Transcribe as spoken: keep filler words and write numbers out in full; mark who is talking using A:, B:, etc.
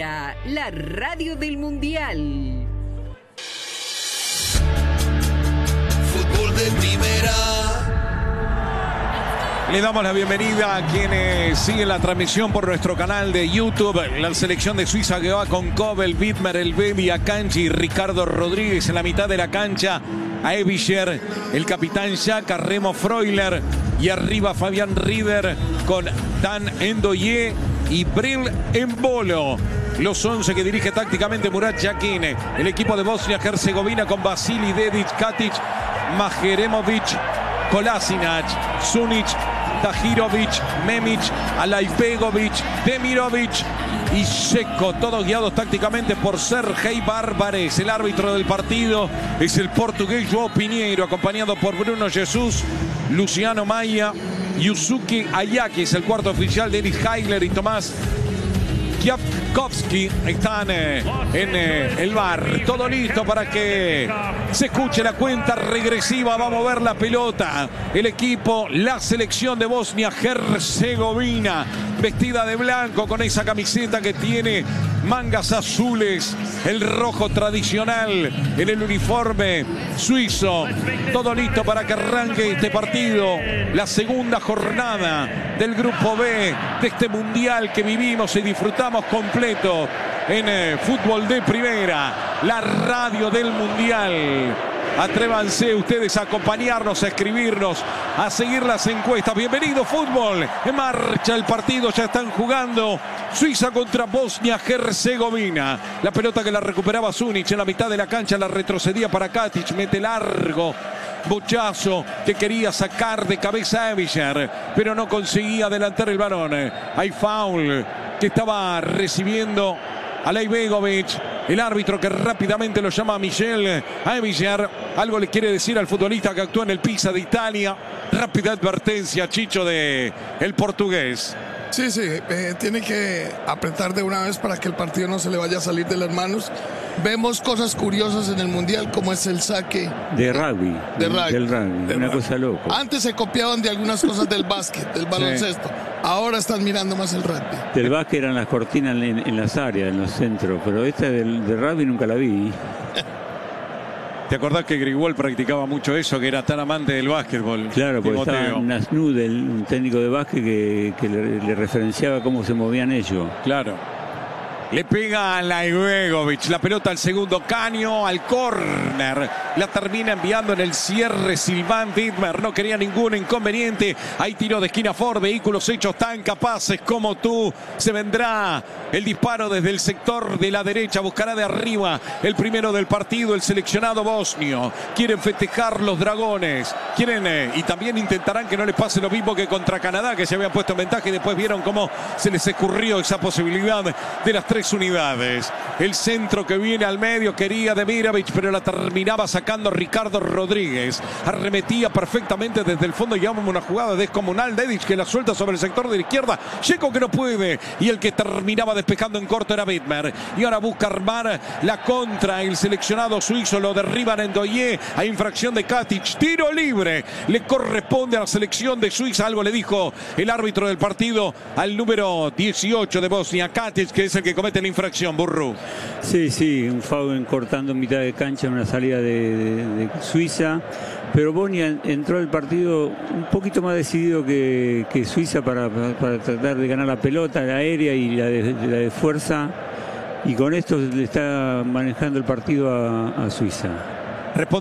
A: Primera, la radio del Mundial.
B: Fútbol de Primera.
C: Le damos la bienvenida a quienes siguen la transmisión por nuestro canal de YouTube. La selección de Suiza que va con Kobel, Widmer, El Baby, Akanji y Ricardo Rodríguez en la mitad de la cancha. A Aebischer, el capitán Xhaka, Remo Freuler y arriba Fabián Rieder con Dan Endoye y Bril Embolo. Los once que dirige tácticamente Murat Yakin. El equipo de Bosnia-Herzegovina con Vasili, Dedic, Katic, Majeremovic, Kolasinac, Sunic, Tahirovic, Memic, Alajbegovic, Demirovic y Dzeko, todos guiados tácticamente por Sergei Barbares. El árbitro del partido es el portugués João Pinheiro, acompañado por Bruno Jesús, Luciano Maia, Yusuke Ayaki, es el cuarto oficial, Dennis Heigler y Tomás Kwiatkowski están eh, en eh, el bar. Todo listo para que se escuche la cuenta regresiva. Va a mover la pelota el equipo, la selección de Bosnia-Herzegovina, vestida de blanco con esa camiseta que tiene mangas azules, el rojo tradicional en el uniforme suizo. Todo listo para que arranque este partido, la segunda jornada del grupo B de este mundial que vivimos y disfrutamos completo en eh, Fútbol de Primera, la radio del mundial. Atrévanse ustedes a acompañarnos, a escribirnos, a seguir las encuestas. Bienvenido fútbol, en marcha el partido, ya están jugando Suiza contra Bosnia-Herzegovina. La pelota que la recuperaba Sunic en la mitad de la cancha, la retrocedía para Katic, mete largo. Bochazo que quería sacar de cabeza a Aebischer, pero no conseguía adelantar el balón. Hay foul que estaba recibiendo Alajbegovic. El árbitro que rápidamente lo llama a Michel Aebischer. Algo le quiere decir al futbolista que actúa en el Pisa de Italia. Rápida advertencia, Chicho, de el portugués.
D: Sí, sí, eh, tiene que apretar de una vez para que el partido no se le vaya a salir de las manos. Vemos cosas curiosas en el Mundial, como es el saque
E: de rugby.
D: De rugby.
E: Del rugby,
D: de
E: una
D: rugby.
E: cosa loca.
D: Antes se copiaban de algunas cosas del básquet, del baloncesto. Sí. Ahora están mirando más el rugby.
E: Del básquet eran las cortinas en, en las áreas, en los centros, pero esta del, del rugby nunca la vi.
C: ¿Te acordás que Grigol practicaba mucho eso, que era tan amante del básquetbol?
E: Claro, porque estaba Nasnudel, un técnico de básquet que, que le, le referenciaba cómo se movían ellos.
C: Claro. Le pega a Alajbegovic, la pelota al segundo caño, al córner. La termina enviando en el cierre Sylvain Widmer. No quería ningún inconveniente. Hay tiro de esquina Ford, vehículos hechos tan capaces como tú. Se vendrá el disparo desde el sector de la derecha. Buscará de arriba el primero del partido, el seleccionado bosnio. Quieren festejar los dragones. Quieren eh, y también intentarán que no les pase lo mismo que contra Canadá, que se habían puesto en ventaja y después vieron cómo se les escurrió esa posibilidad de las tres unidades. El centro que viene al medio quería Demirovic, pero la terminaba sacando Ricardo Rodríguez. Arremetía perfectamente desde el fondo. Llevamos una jugada descomunal. Dedic que la suelta sobre el sector de la izquierda. Dzeko que no puede. Y el que terminaba despejando en corto era Widmer. Y ahora busca armar la contra. El seleccionado suizo lo derriban en Endoye. A infracción de Katic. Tiro libre. Le corresponde a la selección de Suiza. Algo le dijo el árbitro del partido al número dieciocho de Bosnia, Katic, que es el que comete la infracción, Burru.
E: Sí, sí, un foul cortando en mitad de cancha en una salida de, de, de Suiza, pero Bosnia entró al partido un poquito más decidido que, que Suiza para, para, para tratar de ganar la pelota, la aérea y la de, la de fuerza, y con esto le está manejando el partido a, a Suiza.
C: Responde